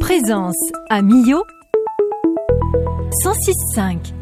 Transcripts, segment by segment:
Présence à Millau 106.5.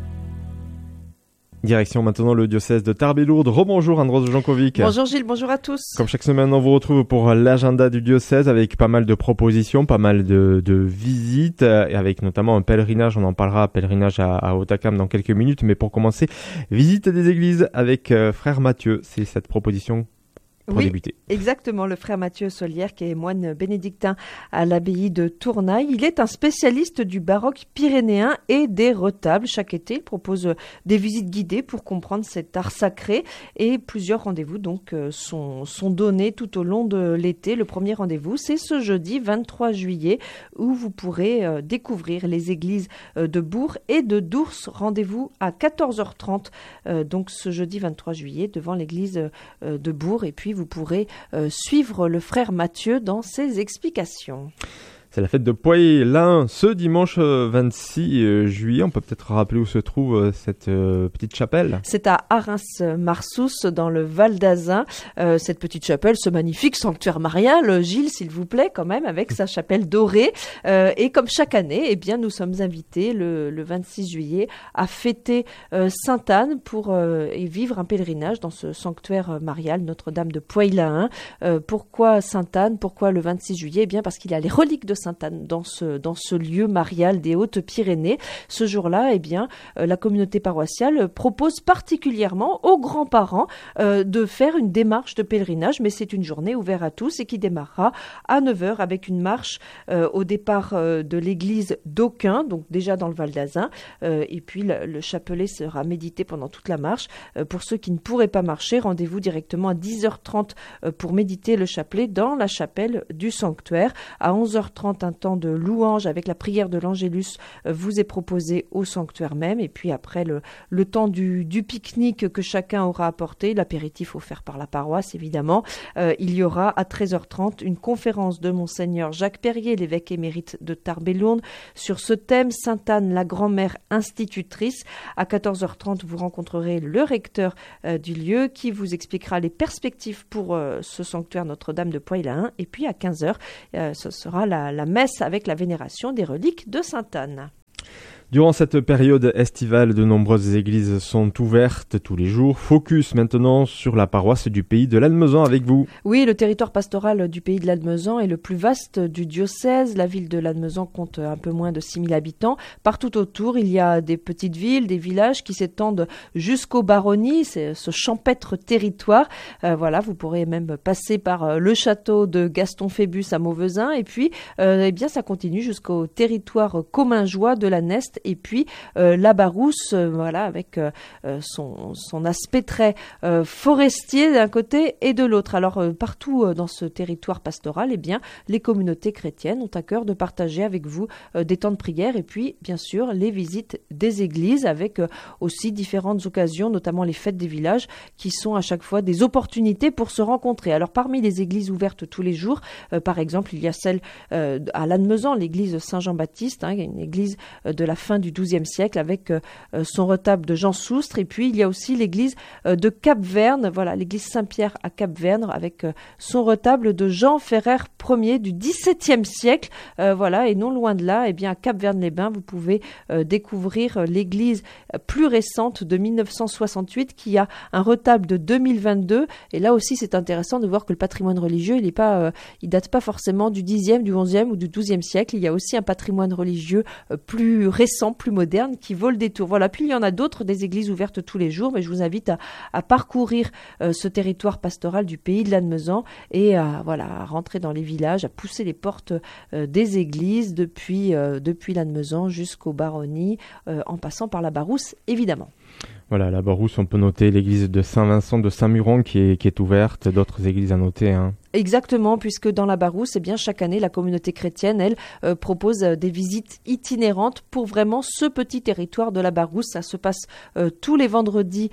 Direction maintenant le diocèse de Tarbes-et-Lourdes. Rebonjour Andros Jankovic. Bonjour Gilles, bonjour à tous. Comme chaque semaine, on vous retrouve pour l'agenda du diocèse avec pas mal de propositions, pas mal de visites, et avec notamment un pèlerinage. On en parlera, pèlerinage à Hautacam dans quelques minutes. Mais pour commencer, visite des églises avec frère Mathieu. C'est cette proposition pour débuter. Exactement, le frère Mathieu Solière, qui est moine bénédictin à l'abbaye de Tournaille. Il est un spécialiste du baroque pyrénéen et des retables. Chaque été, il propose des visites guidées pour comprendre cet art sacré, et plusieurs rendez-vous donc sont donnés tout au long de l'été. Le premier rendez-vous, c'est ce jeudi 23 juillet où vous pourrez découvrir les églises de Bourg et de Dours. Rendez-vous à 14h30, donc ce jeudi 23 juillet devant l'église de Bourg, et puis vous pourrez suivre le frère Mathieu dans ses explications. C'est la fête de Poix-l'Ain ce dimanche 26 juillet. On peut peut-être rappeler où se trouve cette petite chapelle. C'est à Arins-Marsous, dans le Val d'Azun. Cette petite chapelle, ce magnifique sanctuaire marial, Gilles, s'il vous plaît, quand même, avec sa chapelle dorée. Et comme chaque année, eh bien, nous sommes invités le 26 juillet à fêter Sainte-Anne et vivre un pèlerinage dans ce sanctuaire marial Notre-Dame de Poix-l'Ain. Pourquoi Sainte-Anne? Pourquoi le 26 juillet? Eh bien, parce qu'il y a les reliques de Sainte-Anne dans ce lieu marial des Hautes-Pyrénées. Ce jour-là, eh bien, la communauté paroissiale propose particulièrement aux grands-parents de faire une démarche de pèlerinage, mais c'est une journée ouverte à tous et qui démarrera à 9h avec une marche au départ de l'église d'Aucun, donc déjà dans le Val d'Azun, et puis le chapelet sera médité pendant toute la marche. Pour ceux qui ne pourraient pas marcher, rendez-vous directement à 10h30 pour méditer le chapelet dans la chapelle du sanctuaire. À 11h30, un temps de louange avec la prière de l'Angélus vous est proposé au sanctuaire même, et puis après le temps du pique-nique que chacun aura apporté, l'apéritif offert par la paroisse évidemment, il y aura à 13h30 une conférence de Monseigneur Jacques Perrier, l'évêque émérite de Tarbes-et-Lourdes, sur ce thème, Sainte-Anne, la grand-mère institutrice. À 14h30, vous rencontrerez le recteur du lieu qui vous expliquera les perspectives pour ce sanctuaire Notre-Dame de Poix-l'Ain, et puis à 15h, ce sera la messe avec la vénération des reliques de Sainte-Anne. Durant cette période estivale, de nombreuses églises sont ouvertes tous les jours. Focus maintenant sur la paroisse du pays de l'Almezan avec vous. Oui, le territoire pastoral du pays de l'Almezan est le plus vaste du diocèse. La ville de l'Almezan compte un peu moins de 6000 habitants. Partout autour, il y a des petites villes, des villages qui s'étendent jusqu'aux baronnies. C'est ce champêtre territoire. Voilà, vous pourrez même passer par le château de Gaston Phébus à Mauvezin. Et puis, eh bien, ça continue jusqu'au territoire commingeois de la Neste. Et puis la Barousse, voilà, avec son aspect très forestier d'un côté et de l'autre. Alors partout dans ce territoire pastoral, eh bien, les communautés chrétiennes ont à cœur de partager avec vous des temps de prière, et puis bien sûr les visites des églises avec aussi différentes occasions, notamment les fêtes des villages, qui sont à chaque fois des opportunités pour se rencontrer. Alors parmi les églises ouvertes tous les jours, par exemple, il y a celle à Lannemezan, l'église Saint-Jean-Baptiste, une église de la fin du XIIe siècle avec son retable de Jean Soustre, et puis il y a aussi l'église de Cap-Verne, voilà, l'église Saint-Pierre à Cap-Verne avec son retable de Jean Ferrer Ier du XVIIe siècle, voilà, et non loin de là, eh bien à Cap-Verne-les-Bains, vous pouvez découvrir l'église plus récente de 1968 qui a un retable de 2022, et là aussi c'est intéressant de voir que le patrimoine religieux il date pas forcément du Xe, du XIe ou du XIIe siècle. Il y a aussi un patrimoine religieux plus récent, plus moderne, qui vaut le détour. Voilà. Puis il y en a d'autres, des églises ouvertes tous les jours, mais je vous invite à parcourir ce territoire pastoral du pays de l'Almezan et à rentrer dans les villages, à pousser les portes des églises depuis l'Almezan jusqu'aux baronnies, en passant par la Barousse évidemment. Voilà, la Barousse, on peut noter l'église de Saint-Vincent de Saint-Muron qui est ouverte, d'autres églises à noter. Exactement, puisque dans la Barousse, eh bien, chaque année, la communauté chrétienne, elle, propose des visites itinérantes pour vraiment ce petit territoire de la Barousse. Ça se passe tous les vendredis,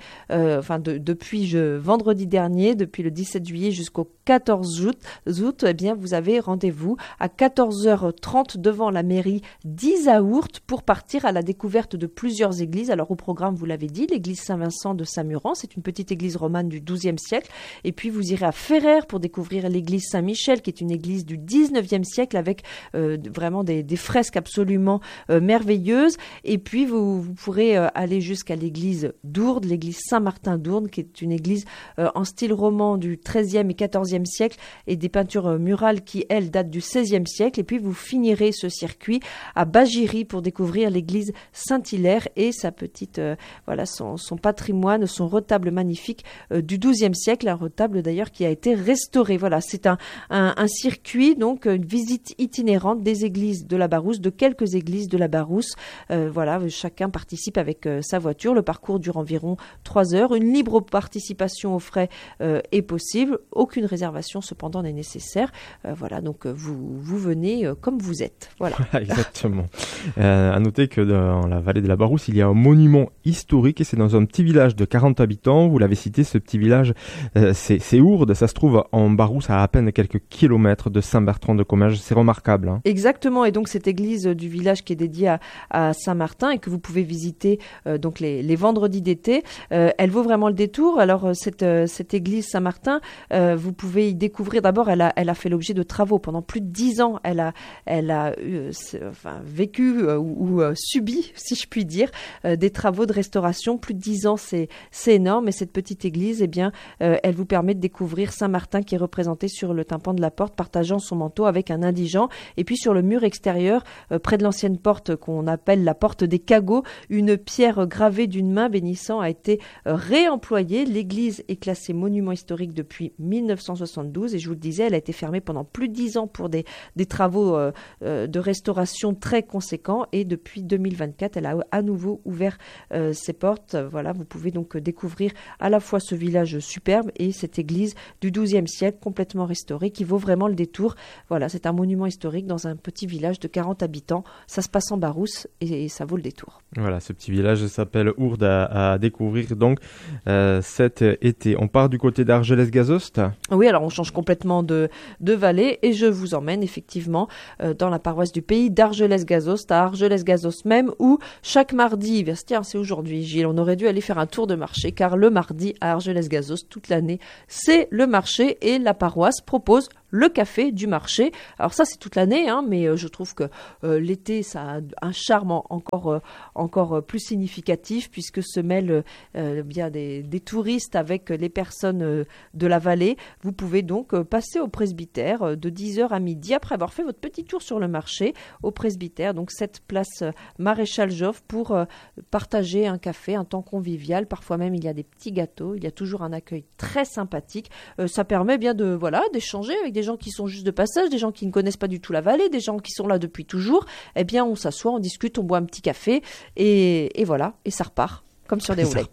depuis vendredi dernier, depuis le 17 juillet jusqu'au 14 août, eh bien, vous avez rendez-vous à 14h30 devant la mairie d'Izaourt pour partir à la découverte de plusieurs églises. Alors, au programme, vous l'avez dit, l'église Saint-Vincent de Saint-Muron, c'est une petite église romane du XIIe siècle. Et puis, vous irez à Ferrer pour découvrir découvrir l'église Saint-Michel, qui est une église du 19e siècle avec vraiment des fresques absolument merveilleuses. Et puis vous pourrez aller jusqu'à l'église d'Ourde, l'église Saint-Martin d'Ourde, qui est une église en style roman du 13e et 14e siècle, et des peintures murales qui, elles, datent du 16e siècle. Et puis vous finirez ce circuit à Bagiry pour découvrir l'église Saint-Hilaire et sa petite, son patrimoine, son retable magnifique du 12e siècle, un retable d'ailleurs qui a été restauré. Voilà, c'est un circuit, donc une visite itinérante des églises de la Barousse, de quelques églises de la Barousse. Chacun participe avec sa voiture. Le parcours dure environ 3 heures. Une libre participation aux frais est possible. Aucune réservation cependant n'est nécessaire. Donc vous venez comme vous êtes. Voilà. Exactement. À noter que dans la vallée de la Barousse, il y a un monument historique et c'est dans un petit village de 40 habitants. Vous l'avez cité, ce petit village, c'est Ourde. Ça se trouve en Barousse à peine quelques kilomètres de Saint-Bertrand-de-Comminges. C'est remarquable. Hein. Exactement. Et donc cette église du village qui est dédiée à Saint-Martin et que vous pouvez visiter donc les vendredis d'été, elle vaut vraiment le détour. Alors cette église Saint-Martin, vous pouvez y découvrir. D'abord, elle a fait l'objet de travaux pendant plus de 10 ans. Elle a vécu ou subi, si je puis dire, des travaux de restauration. Plus de 10 ans, c'est énorme. Et cette petite église, elle vous permet de découvrir Saint-Martin qui est représenté sur le tympan de la porte, partageant son manteau avec un indigent. Et puis sur le mur extérieur, près de l'ancienne porte qu'on appelle la porte des cagots, une pierre gravée d'une main bénissant a été réemployée. L'église est classée monument historique depuis 1972 et je vous le disais, elle a été fermée pendant plus de 10 ans pour des travaux de restauration très conséquents et depuis 2024, elle a à nouveau ouvert ses portes. Voilà, vous pouvez donc découvrir à la fois ce village superbe et cette église du XIIe siècle complètement restaurée qui vaut vraiment le détour. Voilà, c'est un monument historique dans un petit village de 40 habitants. Ça se passe en Barousse et ça vaut le détour. Voilà, ce petit village s'appelle Ourde à découvrir donc cet été. On part du côté d'Argelès-Gazost. Oui, alors on change complètement de vallée et je vous emmène effectivement dans la paroisse du pays d'Argelès-Gazost, à Argelès-Gazost même, où chaque mardi, tiens, c'est aujourd'hui Gilles, on aurait dû aller faire un tour de marché car le mardi à Argelès-Gazost, toute l'année, c'est le marché et la paroisse propose le café du marché. Alors ça, c'est toute l'année, mais je trouve que l'été, ça a un charme encore plus significatif puisque se mêlent bien des touristes avec les personnes de la vallée. Vous pouvez donc passer au presbytère de 10h à midi après avoir fait votre petit tour sur le marché au presbytère, donc cette place Maréchal Joffre pour partager un café, un temps convivial. Parfois même, il y a des petits gâteaux. Il y a toujours un accueil très sympathique. Ça permet bien d'échanger avec des gens qui sont juste de passage, des gens qui ne connaissent pas du tout la vallée, des gens qui sont là depuis toujours. Eh bien, on s'assoit, on discute, on boit un petit café et voilà, et ça repart. Comme sur des roulettes.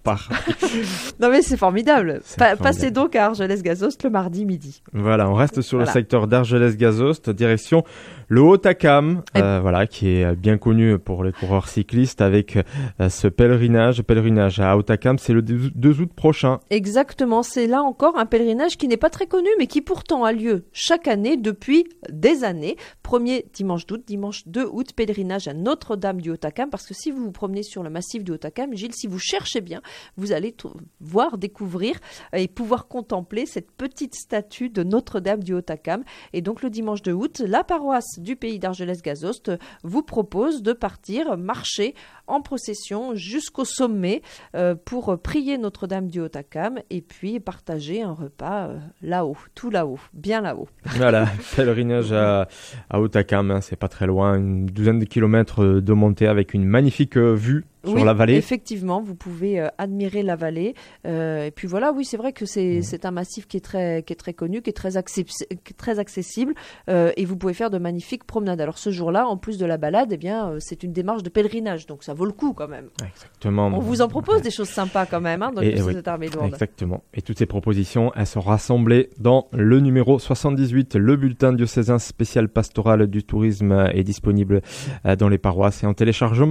Non mais c'est formidable. Passez donc à Argelès-Gazost le mardi midi. Voilà, on reste sur le secteur d'Argelès-Gazost, direction le Haut-Acam, qui est bien connu pour les coureurs cyclistes avec ce pèlerinage à Haut-Acam, c'est le 2 août prochain. Exactement, c'est là encore un pèlerinage qui n'est pas très connu mais qui pourtant a lieu chaque année depuis des années. Premier dimanche d'août, dimanche 2 août, pèlerinage à Notre-Dame du Haut-Acam, parce que si vous vous promenez sur le massif du Haut-Acam, Gilles, si vous cherchez bien, vous allez voir, découvrir et pouvoir contempler cette petite statue de Notre-Dame du Haut-Acam. Et donc le dimanche 2 août, la paroisse du pays d'Argelès-Gazost vous propose de partir marcher en procession jusqu'au sommet pour prier Notre-Dame du Haut-Acam et puis partager un repas là-haut, tout là-haut, bien là-haut. Voilà, pèlerinage à Haut-Acam, c'est pas très loin, une douzaine de kilomètres de montée avec une magnifique vue sur la vallée. Effectivement, vous pouvez admirer la vallée. Et puis voilà, oui, c'est vrai que c'est un massif qui est très connu, qui est très accessible, et vous pouvez faire de magnifiques promenades. Alors ce jour-là, en plus de la balade, c'est une démarche de pèlerinage, donc ça vaut le coup quand même. Exactement. On vous en propose des choses sympas quand même, dans cette armée lourde. Exactement. Et toutes ces propositions, elles sont rassemblées dans le numéro 78. Le bulletin diocésain spécial pastoral du tourisme est disponible dans les paroisses et en téléchargement.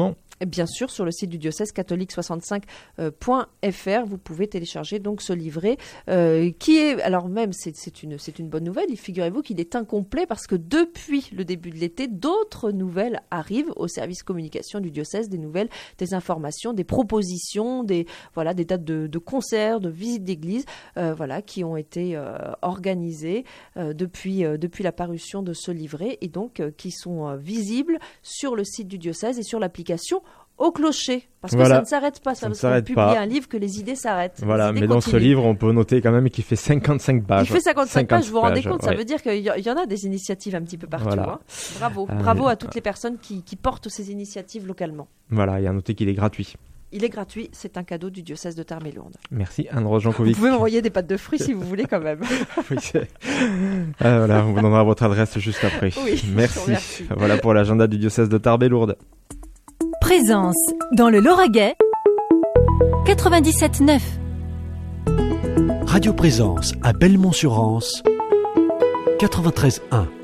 Et bien sûr, sur le site du diocèse catholique65.fr, vous pouvez télécharger donc ce livret qui est, alors même c'est une bonne nouvelle, figurez-vous qu'il est incomplet parce que depuis le début de l'été, d'autres nouvelles arrivent au service communication du diocèse, des nouvelles, des informations, des propositions, des dates de concerts, de visites d'église, qui ont été organisées depuis la parution de ce livret et donc qui sont visibles sur le site du diocèse et sur l'application Au Clocher, parce que ça ne s'arrête pas, ça ne s'arrête pas. Publier un livre que les idées s'arrêtent. Voilà, mais dans ce livre, on peut noter quand même qu'il fait 55 pages. Il fait 55 pages, vous vous rendez compte, ça veut dire qu'il y en a des initiatives un petit peu partout. Voilà. Hein. Bravo à toutes les personnes qui portent ces initiatives localement. Voilà, et à noter qu'il est gratuit. Il est gratuit, c'est un cadeau du diocèse de Tarbes-et-Lourdes. Merci Anne-Rose Jankovic. Vous pouvez m'envoyer des pâtes de fruits si vous voulez quand même. Oui, voilà, on vous donnera votre adresse juste après. Oui, merci. Voilà pour l'agenda du diocèse de Tarbes-et-Lourdes. Présence dans le Lauragais 97.9. Radio Présence à Belmont-sur-Anse 93.1.